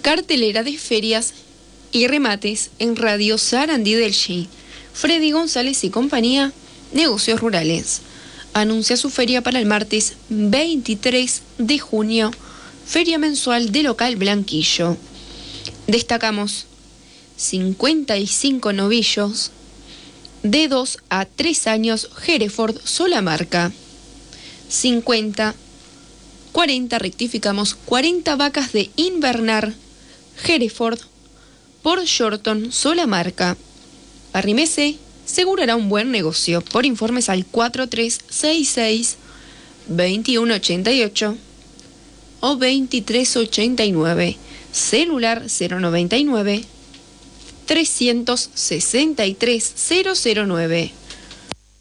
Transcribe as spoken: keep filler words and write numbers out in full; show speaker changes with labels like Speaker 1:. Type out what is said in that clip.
Speaker 1: Cartelera de ferias y remates en Radio Sarandí del Chi. Freddy González y compañía, negocios rurales. Anuncia su feria para el martes veintitrés de junio, feria mensual de local Blanquillo. Destacamos cincuenta y cinco novillos de dos a tres años, Hereford, sola marca. cincuenta, cuarenta, rectificamos, cuarenta vacas de invernar, Hereford, por Shorton, sola marca. Arrímese, seguro hará un buen negocio. Por informes al cuatro tres seis seis, veintiuno ochenta y ocho o veintitrés ochenta y nueve. Celular cero noventa y nueve, trescientos sesenta y tres, cero cero nueve.